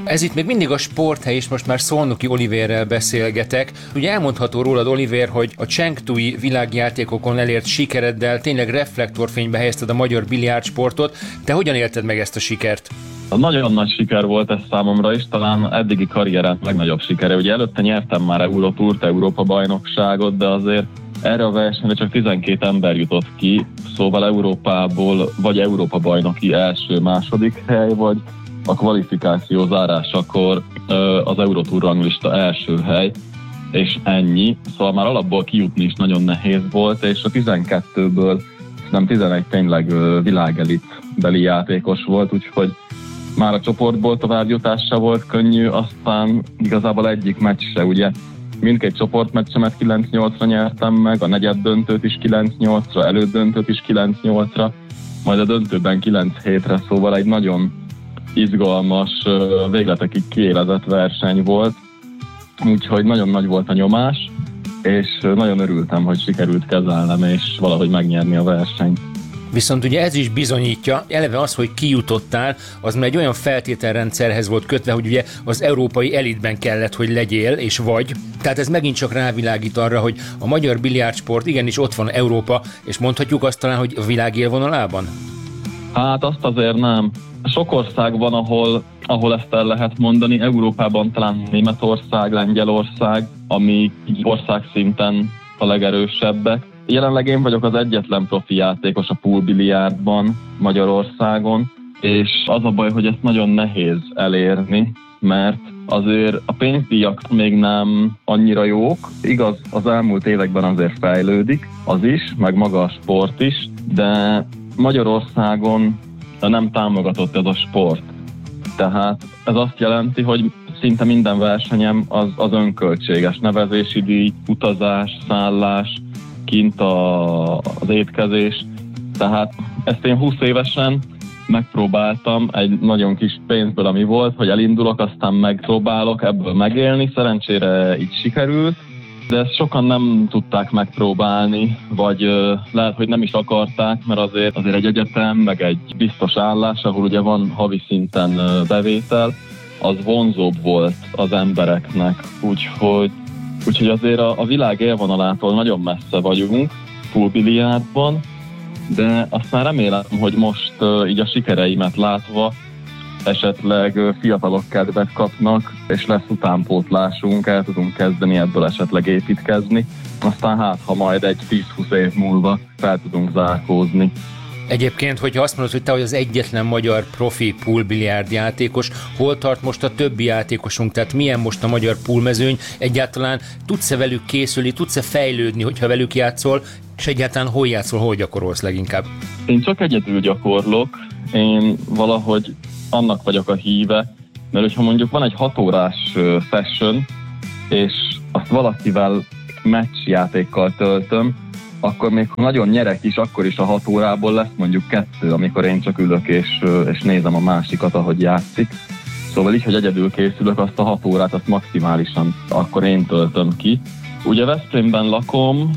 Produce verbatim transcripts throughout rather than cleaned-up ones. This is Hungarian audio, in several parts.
Ez itt még mindig a Sporthely, és most már Szolnoki Oliverrel beszélgetek. Ugye elmondható rólad, Oliver, hogy a Chengdui világjátékokon elért sikereddel tényleg reflektorfénybe helyezted a magyar biliárdsportot. Te hogyan élted meg ezt a sikert? Nagyon nagy siker volt ez számomra is, talán eddigi karrierem legnagyobb sikere. Ugye előtte nyertem már Eurotourt, Európa-bajnokságot, de azért erre a versenyre csak tizenkét ember jutott ki, szóval Európából vagy Európa-bajnoki első-második hely, vagy a kvalifikáció zárásakor az Eurotour ranglista első hely, és ennyi. Szóval már alapból kijutni is nagyon nehéz volt, és a tizenkettőből nem tizenegy tényleg világelitbeli játékos volt, úgyhogy már a csoportból továbbjutása volt könnyű, aztán igazából egyik meccs se, ugye mindkét csoportmeccsemet kilenc nyolcra nyertem meg, a negyed döntőt is kilenc nyolcra, elődöntőt is kilenc nyolcra, majd a döntőben kilenc hétre, szóval egy nagyon izgalmas, végletekig kiélezett verseny volt, úgyhogy nagyon nagy volt a nyomás, és nagyon örültem, hogy sikerült kezelnem, és valahogy megnyerni a versenyt. Viszont ugye ez is bizonyítja, eleve az, hogy kijutottál, az már egy olyan feltételrendszerhez volt kötve, hogy ugye az európai elitben kellett, hogy legyél, és vagy. Tehát ez megint csak rávilágít arra, hogy a magyar biliárdsport igenis ott van Európa, és mondhatjuk azt talán, hogy a világ élvonalában? Hát azt azért nem. Sok ország van, ahol, ahol ezt el lehet mondani. Európában talán Németország, Lengyelország, ami országszinten a legerősebbek. Jelenleg én vagyok az egyetlen profi játékos a poolbiliárdban Magyarországon, és az a baj, hogy ezt nagyon nehéz elérni, mert azért a pénzdíjak még nem annyira jók. Igaz, az elmúlt években azért fejlődik, az is, meg maga a sport is, de Magyarországon nem támogatott ez a sport. Tehát ez azt jelenti, hogy szinte minden versenyem az, az önköltséges, nevezési díj, utazás, szállás, kint a, az étkezés. Tehát ezt én húsz évesen megpróbáltam egy nagyon kis pénzből, ami volt, hogy elindulok, aztán megpróbálok ebből megélni. Szerencsére így sikerült, de ezt sokan nem tudták megpróbálni, vagy uh, lehet, hogy nem is akarták, mert azért, azért egy egyetem, meg egy biztos állás, ahol ugye van havi szinten uh, bevétel, az vonzóbb volt az embereknek, úgyhogy Úgyhogy azért a, a világ élvonalától nagyon messze vagyunk poolbiliárdban, de aztán remélem, hogy most uh, így a sikereimet látva esetleg uh, fiatalok kedvet kapnak, és lesz utánpótlásunk, el tudunk kezdeni ebből esetleg építkezni. Aztán hát, ha majd egy tíz-húsz év múlva fel tudunk zárkózni. Egyébként, hogyha azt mondod, hogy te vagy az egyetlen magyar profi poolbiliárd játékos, hol tart most a többi játékosunk? Tehát milyen most a magyar poolmezőny? Egyáltalán tudsz-e velük készülni, tudsz-e fejlődni, hogyha velük játszol, és egyáltalán hol játszol, hol gyakorolsz leginkább? Én csak egyedül gyakorlok, én valahogy annak vagyok a híve, mert hogyha mondjuk van egy hat órás session, és azt valakivel meccsjátékkal töltöm, akkor még nagyon nyerek is, akkor is a hat órából lesz mondjuk kettő, amikor én csak ülök és, és nézem a másikat, ahogy játszik. Szóval így, hogy egyedül készülök, azt a hat órát, azt maximálisan akkor én töltöm ki. Ugye Veszprémben lakom,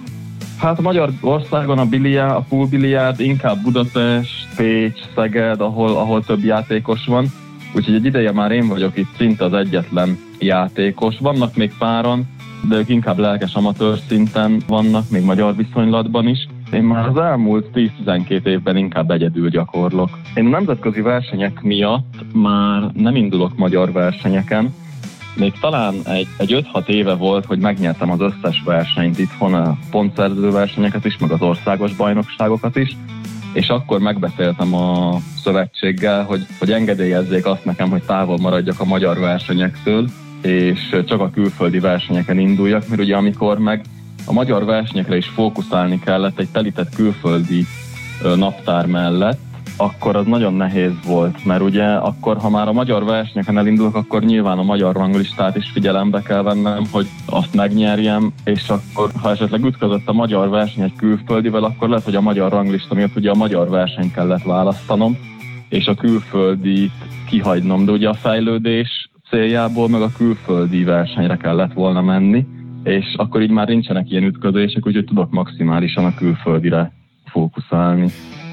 hát Magyarországon a biliárd, a poolbiliárd inkább Budapest, Pécs, Szeged, ahol, ahol több játékos van. Úgyhogy egy ideje már én vagyok itt szinte az egyetlen játékos. Vannak még páran, de ők inkább lelkes amatőr szinten vannak, még magyar viszonylatban is. Én már az elmúlt tíz-tizenkét évben inkább egyedül gyakorlok. Én a nemzetközi versenyek miatt már nem indulok magyar versenyeken. Még talán egy, egy öt-hat éve volt, hogy megnyertem az összes versenyt itthon, a pontszerző versenyeket is, meg az országos bajnokságokat is, és akkor megbeszéltem a szövetséggel, hogy, hogy engedélyezzék azt nekem, hogy távol maradjak a magyar versenyektől, és csak a külföldi versenyeken induljak, mert ugye amikor meg a magyar versenyekre is fókuszálni kellett egy telített külföldi naptár mellett, akkor az nagyon nehéz volt, mert ugye akkor, ha már a magyar versenyeken elindulok, akkor nyilván a magyar ranglistát is figyelembe kell vennem, hogy azt megnyerjem, és akkor, ha esetleg ütközött a magyar verseny egy külföldivel, akkor lehet, hogy a magyar ranglista miatt ugye a magyar versenyt kellett választanom, és a külföldit kihagynom, de ugye a fejlődés céljából meg a külföldi versenyre kellett volna menni, és akkor így már nincsenek ilyen ütközések, úgyhogy tudok maximálisan a külföldire fókuszálni.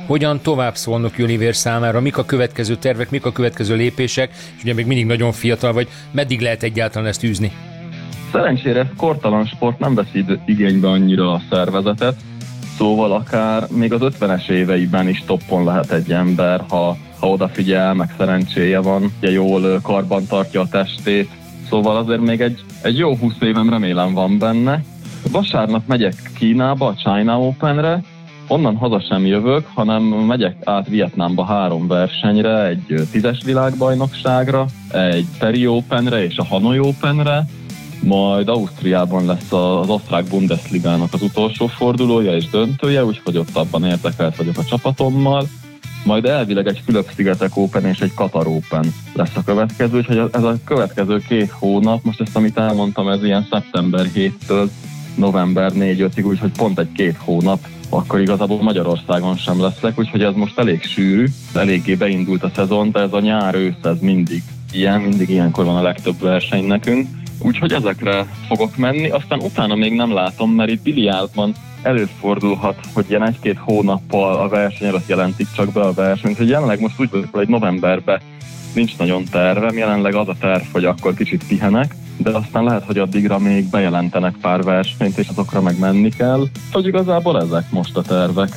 Hogyan tovább Szolnoki Olivér számára, mik a következő tervek, mik a következő lépések, és ugye még mindig nagyon fiatal vagy, meddig lehet egyáltalán ezt űzni? Szerencsére ez kortalan sport, nem veszi igénybe annyira a szervezetet, szóval akár még az ötvenes éveiben is toppon lehet egy ember, ha, ha odafigyel, meg szerencséje van, ugye jól karban tartja a testét, szóval azért még egy, egy jó húsz évem remélem van benne. Vasárnap megyek Kínába, a China Openre, onnan haza sem jövök, hanem megyek át Vietnámba három versenyre, egy tízes világbajnokságra, egy Peri Openre és a Hanoi Openre, majd Ausztriában lesz az osztrák Bundesligának az utolsó fordulója és döntője, úgyhogy ott abban érdekelt vagyok a csapatommal. Majd elvileg egy Fülöp-szigetek Open és egy Katar Open lesz a következő, úgyhogy ez a következő két hónap, most ezt amit elmondtam, ez ilyen szeptember héttől november négy-ötig, úgyhogy pont egy-két hónap, akkor igazából Magyarországon sem leszek, úgyhogy ez most elég sűrű, eléggé beindult a szezon, de ez a nyár-ősz, ez mindig ilyen, mindig ilyenkor van a legtöbb verseny nekünk. Úgyhogy ezekre fogok menni, aztán utána még nem látom, mert itt biliárdban előfordulhat, hogy ilyen egy-két hónappal a verseny előtt jelentik csak be a versenyt, hogy jelenleg most úgy vagyok, hogy novemberben nincs nagyon tervem, jelenleg az a terv, hogy akkor kicsit pihenek, de aztán lehet, hogy addigra még bejelentenek pár versenyt, és azokra meg menni kell, hogy igazából ezek most a tervek.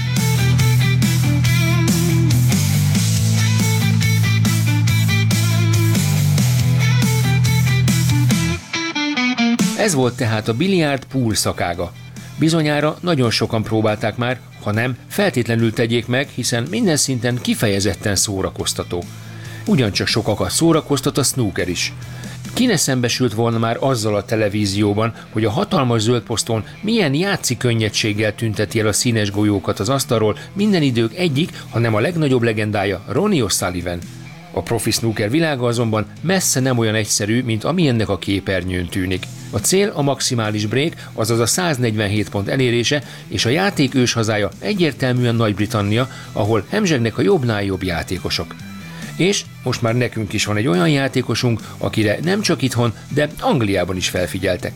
Ez volt tehát a biliárd pool szakága. Bizonyára nagyon sokan próbálták már, ha nem, feltétlenül tegyék meg, hiszen minden szinten kifejezetten szórakoztató. Ugyancsak sokakat szórakoztat a snooker is. Ki ne szembesült volna már azzal a televízióban, hogy a hatalmas zöld poszton milyen játszi könnyedséggel tünteti el a színes golyókat az asztalról minden idők egyik, ha nem a legnagyobb legendája, Ronnie O'Sullivan. A profi snooker világa azonban messze nem olyan egyszerű, mint amilyennek a képernyőn tűnik. A cél a maximális break, azaz a száznegyvenhét pont elérése, és a játék őshazája egyértelműen Nagy-Britannia, ahol hemzsegnek a jobbnál jobb játékosok. És most már nekünk is van egy olyan játékosunk, akire nem csak itthon, de Angliában is felfigyeltek.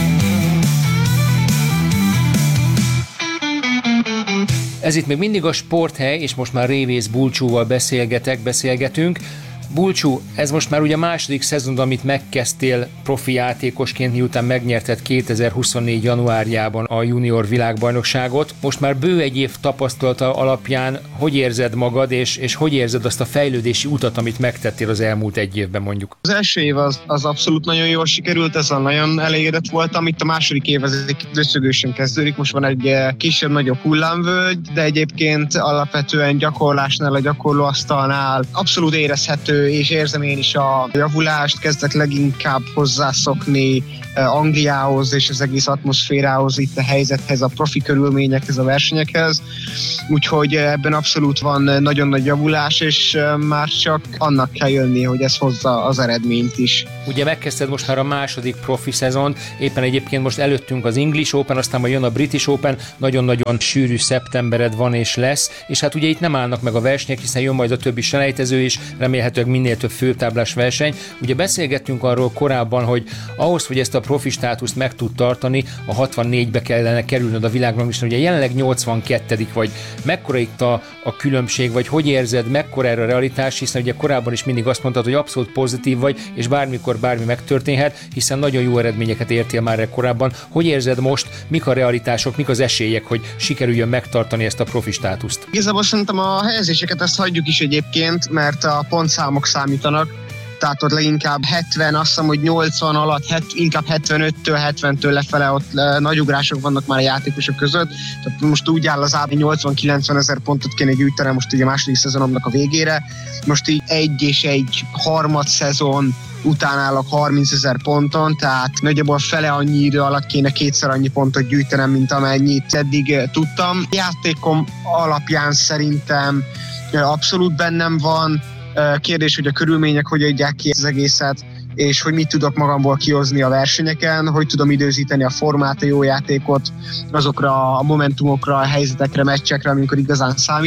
Ez itt még mindig a Sporthely, és most már Révész Bulcsúval beszélgetek, beszélgetünk. Bulcsú, ez most már ugye a második szezon, amit megkezdtél profi játékosként, miután megnyerted kétezer-huszonnégy januárjában a junior világbajnokságot. Most már bő egy év tapasztalata alapján hogy érzed magad, és, és hogy érzed azt a fejlődési utat, amit megtettél az elmúlt egy évben mondjuk? Az első év az, az abszolút nagyon jól sikerült, ezzel nagyon elégedett voltam. Itt a második év az egy döszögősen kezdődik, most van egy kisebb-nagyobb hullámvölgy, de egyébként alapvetően gyakorlásnál, a gyakorlóasztalnál abszolút érezhető, és érzem én is a javulást, kezdek leginkább hozzászokni Angliához és az egész atmoszférához, itt a helyzethez, a profi körülményekhez, a versenyekhez. Úgyhogy ebben abszolút van nagyon nagy javulás, és már csak annak kell jönni, hogy ez hozza az eredményt is. Ugye megkezdted most már a második profi szezont, éppen egyébként most előttünk az English Open, aztán majd jön a British Open, nagyon-nagyon sűrű szeptembered van és lesz, és hát ugye itt nem állnak meg a versenyek, hiszen jön majd a többi selejtező is, remélhetőleg minél több főtáblás verseny. Ugye beszélgettünk arról korábban, hogy ahhoz, hogy ezt a profi státuszt meg tud tartani, a hatvannégybe kellene kerülnöd a világranglistán, ugye jelenleg nyolcvankettedik vagy. Mekkora itt a, a különbség, vagy hogy érzed, mekkora erre a realitás, hiszen ugye korábban is mindig azt mondtad, hogy abszolút pozitív vagy, és bármikor bármi megtörténhet, hiszen nagyon jó eredményeket értél már korábban. Hogy érzed most, mik a realitások, mik az esélyek, hogy sikerüljön megtartani ezt a profi státuszt? Igazából szerintem a helyezéseket ezt hagyjuk is egyébként, mert a pontszámok számítanak. Tehát ott leginkább hetven, azt hiszem, hogy nyolcvan alatt, het, inkább hetvenöttől, hetventől lefele ott le, nagy ugrások vannak már a játékosok között. Tehát most úgy áll az á bé nyolcvan-kilencven ezer pontot kéne gyűjteni most ugye a második szezonomnak a végére. Most így egy és egy harmad szezon után állok harmincezer ponton, tehát nagyjából fele annyi idő alatt kéne kétszer annyi pontot gyűjtenem, mint amennyit eddig tudtam. Játékom alapján szerintem abszolút bennem van. Kérdés, hogy a körülmények hogy adják ki az egészet, és hogy mit tudok magamból kihozni a versenyeken, hogy tudom időzíteni a formát, a jó játékot azokra a momentumokra, a helyzetekre, meccsekre, amikor igazán számít.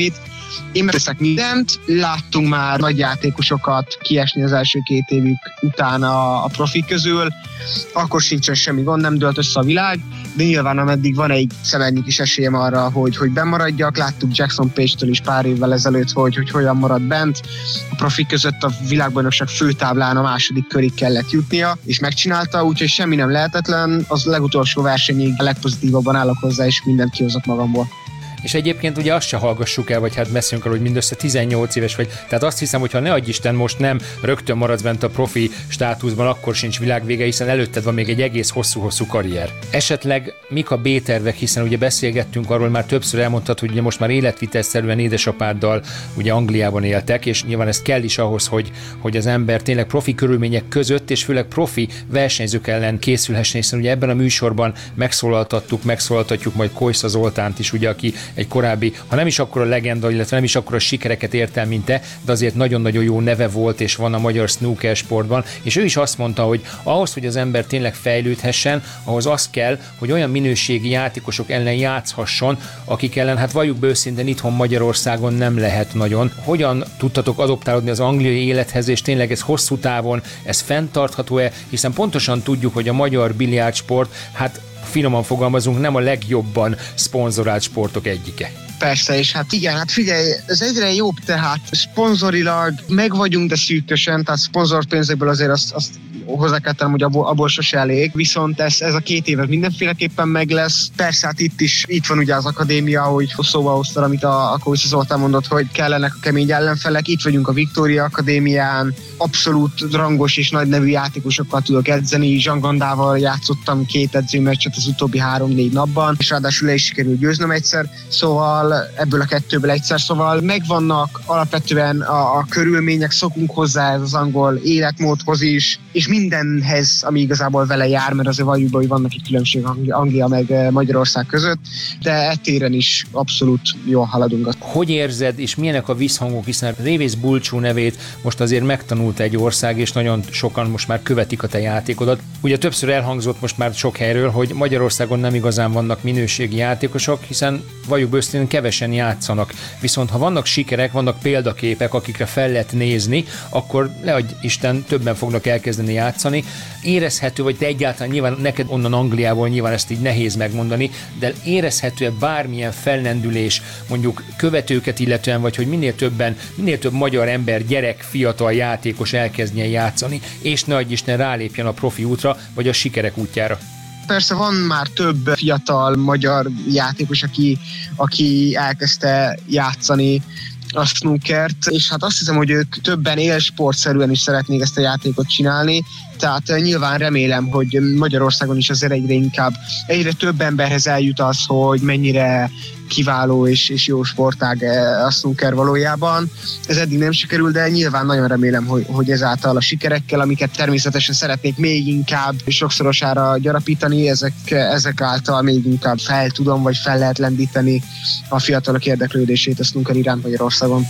Én megteszek mindent, láttunk már nagy játékosokat kiesni az első két évük után a, a profik közül, akkor sincsen semmi gond, nem dőlt össze a világ, de nyilván ameddig van egy szemennyi kis esélyem arra, hogy, hogy bemaradjak. Láttuk Jackson Page-től is pár évvel ezelőtt, hogy, hogy hogyan marad bent. A profik között a világbajnokság főtáblán a második körig kellett jutnia, és megcsinálta, úgyhogy semmi nem lehetetlen. Az legutolsó versenyig a legpozitívabban állok hozzá, és mindent kihozok magamból. És egyébként ugye azt se hallgassuk el, vagy hát beszélünk arról, hogy mindössze tizennyolc éves vagy. Tehát azt hiszem, hogy ha ne adj Isten most nem rögtön maradsz bent a profi státuszban, akkor sincs világvége, hiszen előtted van még egy egész hosszú-hosszú karrier. Esetleg mik a B-tervek, hiszen ugye beszélgettünk arról, már többször elmondtad, hogy ugye most már életvitelszerűen édesapáddal ugye Angliában éltek, és nyilván ez kell is ahhoz, hogy, hogy az ember tényleg profi körülmények között, és főleg profi versenyzők ellen készülhessen, hiszen ugye ebben a műsorban megszólaltattuk, megszólaltatjuk majd Kojsa Zoltánt is, ugye, aki egy korábbi, ha nem is akkora legenda, illetve nem is akkora sikereket ért el, mint te, de azért nagyon-nagyon jó neve volt, és van a magyar snooker sportban, és ő is azt mondta, hogy ahhoz, hogy az ember tényleg fejlődhessen, ahhoz az kell, hogy olyan minőségi játékosok ellen játszhasson, akik ellen, hát valljuk be őszintén, itthon Magyarországon nem lehet nagyon. Hogyan tudtatok adoptálódni az angliai élethez, és tényleg ez hosszú távon, ez fenntartható-e, hiszen pontosan tudjuk, hogy a magyar biliárdsport, hát finoman fogalmazunk, nem a legjobban szponzorált sportok egyike. Persze, és hát igen, hát figyelj, ez egyre jobb, tehát szponzorilag meg vagyunk, de szűkösen, tehát szponzorpénzekből azért azt, azt hozzá kell tennem, hogy abból, abból sose elég, viszont ez, ez a két évet mindenféleképpen meg lesz. Persze, hát itt is, itt van ugye az akadémia, hogy szóval hoztad, amit a, a Kojsa Zoltán mondott, hogy kellenek a kemény ellenfelek, itt vagyunk a Victoria Akadémián, abszolút rangos és nagy nevű játékosokkal tudok edzeni, Zsangandával játszottam két edzőmeccset az utóbbi három-négy napban, és ráadásul le is sikerült győznöm egyszer, szóval ebből a kettőből egyszer, szóval megvannak alapvetően a, a körülmények, szokunk hozzá ez az angol életmódhoz is, és mindenhez, ami igazából vele jár, mert azért valljuk be, hogy vannak itt különbség Anglia meg Magyarország között, de ettéren is abszolút jól haladunk. Hogy érzed, és milyenek a visszhangok, hiszen Révész Bulcsú nevét most azért megtanult egy ország, és nagyon sokan most már követik a te játékodat. Ugye többször elhangzott most már sok helyről, hogy Magyarországon nem igazán vannak minőségi játékosok, hiszen valljuk be őszintén, kevesen játszanak. Viszont ha vannak sikerek, vannak példaképek, akikre fel lehet nézni, akkor leadj Isten, többen fognak elkezdeni játszani. Érezhető, vagy te egyáltalán nyilván neked onnan Angliából nyilván ezt így nehéz megmondani, de érezhető-e bármilyen fellendülés, mondjuk követőket illetően, vagy hogy minél többen, minél több magyar ember, gyerek, fiatal játékos elkezdjen játszani, és ne adj Isten rálépjen a profi útra, vagy a sikerek útjára? Persze van már több fiatal magyar játékos, aki, aki elkezdte játszani a snookert, és hát azt hiszem, hogy ők többen élsportszerűen is szeretnék ezt a játékot csinálni, tehát nyilván remélem, hogy Magyarországon is azért egyre inkább, egyre több emberhez eljut az, hogy mennyire kiváló és, és jó sportág a snooker valójában. Ez eddig nem sikerült, de nyilván nagyon remélem, hogy, hogy ezáltal a sikerekkel, amiket természetesen szeretnék még inkább sokszorosára gyarapítani, ezek, ezek által még inkább fel tudom, vagy fel lehet lendíteni a fiatalok érdeklődését a snooker iránt Magyarországon.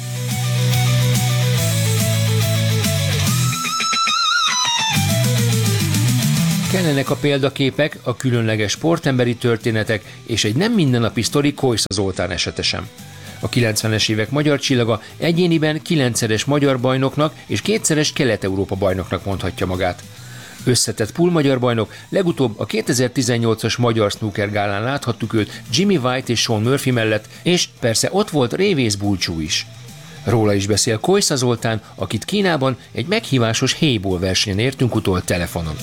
Kellenek a példaképek, a különleges sportemberi történetek és egy nem mindennapi sztori Kojsa Zoltán esete sem. A kilencvenes évek magyar csillaga egyéniben kilencszeres magyar bajnoknak és kétszeres Kelet-Európa bajnoknak mondhatja magát. Összetett pool magyar bajnok, legutóbb a kétezer-tizennyolcas Magyar Snooker Gálán láthattuk őt Jimmy White és Sean Murphy mellett, és persze ott volt Révész Bulcsú is. Róla is beszél Kojsa Zoltán, akit Kínában egy meghívásos héjból versenyen értünk utol telefonon.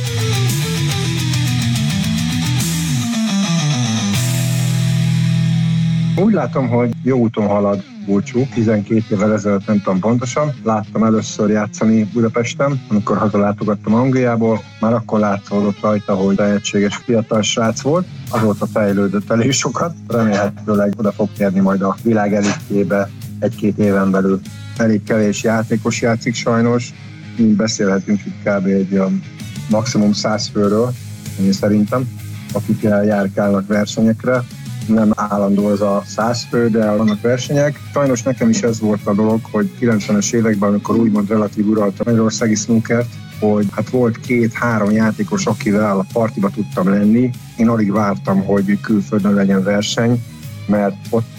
Úgy látom, hogy jó úton halad Bulcsú. tizenkét évvel ezelőtt, nem tudom pontosan, láttam először játszani Budapesten, amikor hazalátogattam Angliából. Már akkor látszódott rajta, hogy tehetséges fiatal srác volt. Azóta fejlődött elég sokat. Remélhetőleg oda fog térni majd a világ elitjébe egy-két éven belül. Elég kevés játékos játszik sajnos. Mi beszélhetünk itt kb. Egy olyan maximum száz főről, én szerintem, akik járkálnak versenyekre. Nem állandó az a száz fő, de vannak versenyek. Sajnos nekem is ez volt a dolog, hogy kilencvenes években, amikor úgymond relatív uralta magyarországi snookert, hogy hát volt két-három játékos, akivel a partiba tudtam lenni. Én alig vártam, hogy külföldön legyen verseny, mert ott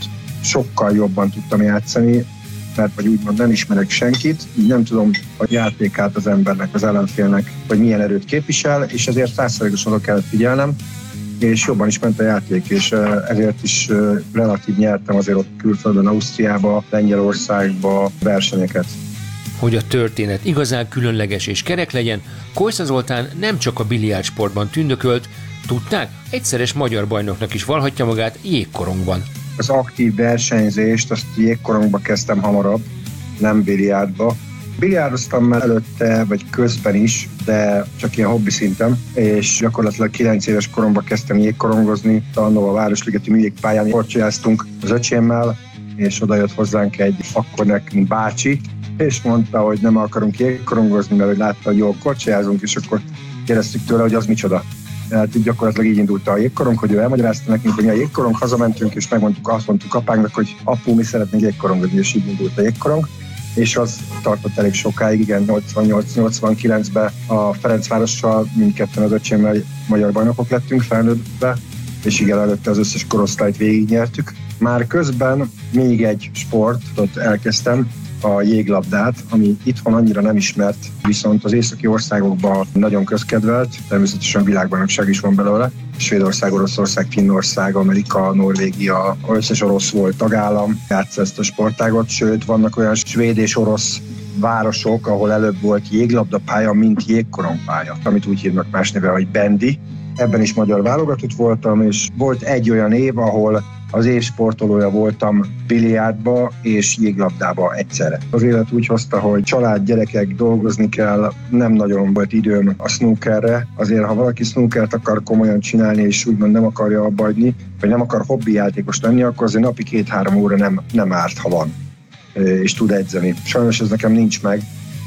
sokkal jobban tudtam játszani, mert vagy úgymond nem ismerek senkit, így nem tudom a játékát az embernek, az ellenfélnek, hogy milyen erőt képvisel, és ezért százszerűen oda kellett figyelnem, és jobban is ment a játék, és ezért is relatív nyertem azért ott külföldön, Ausztriába, Lengyelországba versenyeket. Hogy a történet igazán különleges és kerek legyen, Kojsa Zoltán nem csak a biliárdsportban tündökölt, tudták, egyszeres magyar bajnoknak is valhatja magát jégkorongban. Az aktív versenyzést azt jégkorongba kezdtem hamarabb, nem biliárdba. Biliárdoztam már előtte, vagy közben is, de csak ilyen hobbi szinten, és gyakorlatilag kilenc éves koromban kezdtem jégkorongozni. Annól a Városligeti műjégpályán korcsolyáztunk az öcsémmel, és oda jött hozzánk egy akkor nekünk bácsi, és mondta, hogy nem akarunk jégkorongozni, mert hogy látta, hogy jól korcsolyázunk, és akkor kérdeztük tőle, hogy az micsoda. Tehát gyakorlatilag így indult a jégkorong, hogy ő elmagyarázta nekünk, hogy mi a jégkorong, hazamentünk, és megmondtuk, azt mondtuk apánknak, hogy apu, mi szeretnénk jégkorongozni, és így indult a jégkorong. És az tartott elég sokáig, igen, nyolcvannyolc nyolcvankilencben a Ferencvárossal mindketten az öcsémmel magyar bajnokok lettünk felnőttbe, és igen, előtte az összes korosztályt végignyertük. Már közben még egy sportot elkezdtem, a jéglabdát, ami itthon annyira nem ismert, viszont az északi országokban nagyon közkedvelt, természetesen világbajnokság is van belőle. Svédország, Oroszország, Finnország, Amerika, Norvégia, összes orosz volt tagállam, játsza ezt a sportágot, sőt vannak olyan svéd és orosz városok, ahol előbb volt jéglabdapálya, mint jégkorongpálya, amit úgy hívnak más neve, hogy bendi. Ebben is magyar válogatott voltam, és volt egy olyan év, ahol az év sportolója voltam biliárdba és jéglabdába egyszerre. Az élet úgy hozta, hogy család, gyerekek, dolgozni kell, nem nagyon volt időm a snookerre. Azért, ha valaki snookert akar komolyan csinálni, és úgymond nem akarja abba hagyni, vagy nem akar hobbi játékos lenni, akkor azért napi két-három óra nem, nem árt, ha van, és tud edzeni. Sajnos ez nekem nincs meg,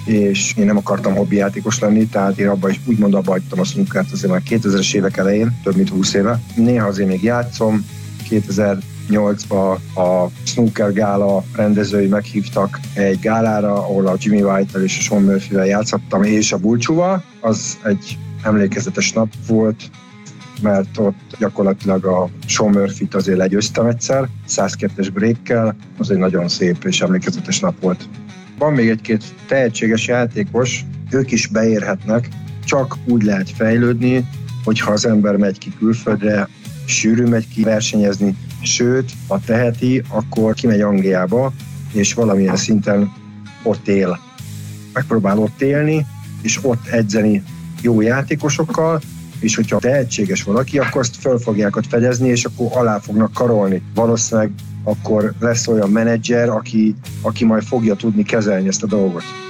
és én nem akartam hobbi játékos lenni, tehát én abba is úgymond abba hagytam a snookert azért már kétezres évek elején, több mint húsz éve. Néha azért még játszom. kétezer-nyolcban a Snooker Gála rendezői meghívtak egy gálára, ahol a Jimmy White-tel és a Sean Murphy-vel játszottam, és a Bulcsúval. Az egy emlékezetes nap volt, mert ott gyakorlatilag a Sean Murphy-t azért legyőztem egyszer, száz kettes breakkel, az egy nagyon szép és emlékezetes nap volt. Van még egy-két tehetséges játékos, ők is beérhetnek, csak úgy lehet fejlődni, hogyha az ember megy ki külföldre, sűrű megy ki versenyezni, sőt, ha teheti, akkor kimegy Angliába, és valamilyen szinten ott él. Megpróbál ott élni, és ott edzeni jó játékosokkal, és hogyha tehetséges valaki, akkor azt föl fogják ott fedezni, és akkor alá fognak karolni. Valószínűleg akkor lesz olyan menedzser, aki, aki majd fogja tudni kezelni ezt a dolgot.